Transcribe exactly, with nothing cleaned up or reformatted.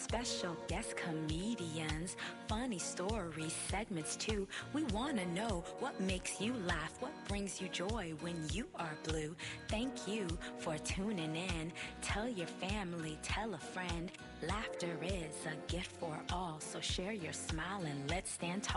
special guest comedians, funny stories, segments too. We want to know what makes you laugh, what brings you joy when you are blue. Thank you for tuning in. Tell your family, tell a friend. Laughter is a gift for all, so share your smile and let's stand tall.